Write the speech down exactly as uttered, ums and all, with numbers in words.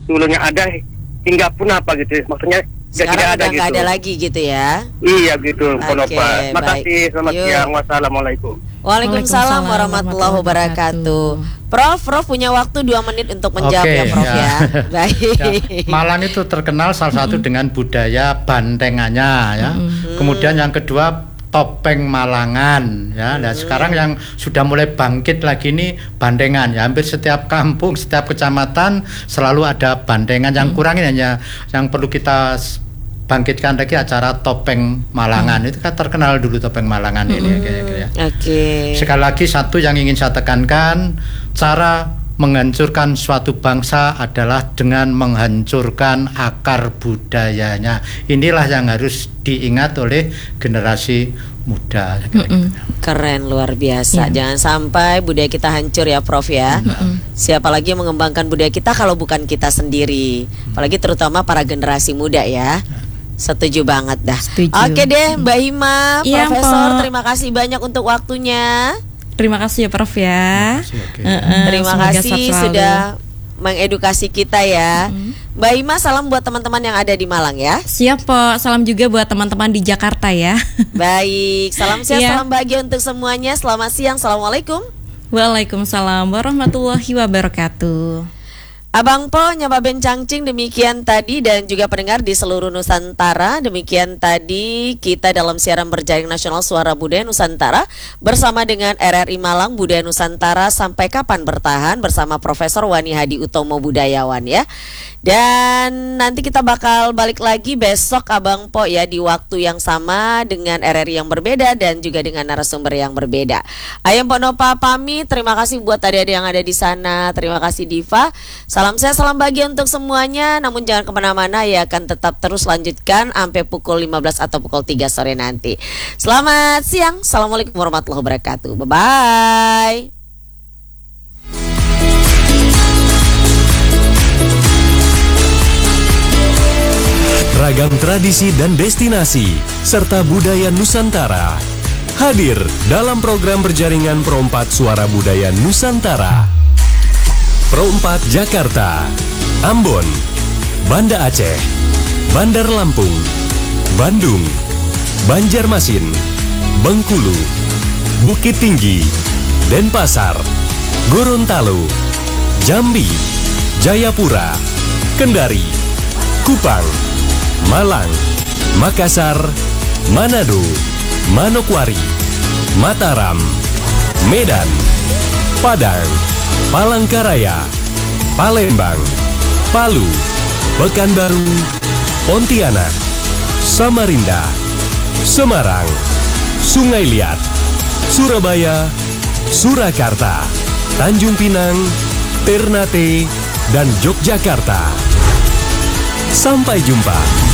dulunya ada hingga punah apa gitu. Maksudnya sekarang tidak udah ada nggak gitu. ada lagi gitu ya. Iya gitu, Oke, Ponopa. baik. Makasih, selamat Yuk. siang. Wassalamualaikum. Waalaikumsalam warahmatullahi wabarakatuh. Prof, Prof punya waktu dua menit untuk menjawab Oke, ya Prof ya. ya. Baik. Ya, Malang itu terkenal salah satu dengan budaya bantengannya ya. Mm-hmm. Kemudian yang kedua topeng Malangan ya. Nah, Mm-hmm. sekarang yang sudah mulai bangkit lagi ini bandengan ya. Hampir setiap kampung, setiap kecamatan selalu ada bandengan. Yang Mm-hmm. kurang ini hanya yang perlu kita bangkitkan lagi acara topeng Malangan. Hmm. Itu kan terkenal dulu topeng Malangan ini hmm. ya, ya. Oke. Okay. Sekali lagi satu yang ingin saya tekankan, cara menghancurkan suatu bangsa adalah dengan menghancurkan akar budayanya. Inilah yang harus diingat oleh generasi muda. Mm-mm. Keren, luar biasa. Ya. Jangan sampai budaya kita hancur ya Prof ya. Mm-mm. Siapa lagi yang mengembangkan budaya kita kalau bukan kita sendiri. Apalagi terutama para generasi muda ya. Setuju banget dah. Setuju. Oke deh Mbak Hima, ya, Profesor, po. Terima kasih banyak untuk waktunya. Terima kasih ya Prof ya. Terima kasih, okay. uh-uh, terima kasih sudah mengedukasi kita ya. Mm-hmm. Mbak Hima, salam buat teman-teman yang ada di Malang ya. Siap po, salam juga buat teman-teman di Jakarta ya. Baik, salam sehat, yeah. salam bahagia untuk semuanya. Selamat siang, assalamualaikum. Waalaikumsalam warahmatullahi wabarakatuh. Abang Po, Nyapa Ben Cangcing, demikian tadi, dan juga pendengar di seluruh Nusantara. Demikian tadi kita dalam siaran berjaring nasional Suara Budaya Nusantara bersama dengan R R I Malang Budaya Nusantara. Sampai kapan bertahan bersama Profesor Wani Hadi Utomo Budayawan ya. Dan nanti kita bakal balik lagi besok Abang Po ya, di waktu yang sama dengan R R I yang berbeda dan juga dengan narasumber yang berbeda. Ayam Ponopa pamit, terima kasih buat adik-adik yang ada di sana. Terima kasih Diva. Salam sehat, salam bahagia untuk semuanya. Namun jangan kemana-mana ya, akan tetap terus lanjutkan sampai pukul lima belas atau pukul tiga sore nanti. Selamat siang. Assalamualaikum warahmatullahi wabarakatuh. Bye-bye. Ragam tradisi dan destinasi serta budaya Nusantara hadir dalam program berjaringan Pro empat Suara Budaya Nusantara. Pro empat Jakarta, Ambon, Banda Aceh, Bandar Lampung, Bandung, Banjarmasin, Bengkulu, Bukit Tinggi, Denpasar, Gorontalo, Jambi, Jayapura, Kendari, Kupang, Malang, Makassar, Manado, Manokwari, Mataram, Medan, Padang, Palangkaraya, Palembang, Palu, Pekanbaru, Pontianak, Samarinda, Semarang, Sungai Liat, Surabaya, Surakarta, Tanjung Pinang, Ternate, dan Yogyakarta. Sampai jumpa.